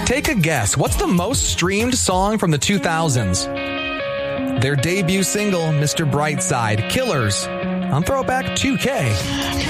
Take a guess. What's the most streamed song from the 2000s? Their debut single, Mr. Brightside, Killers, on Throwback 2K.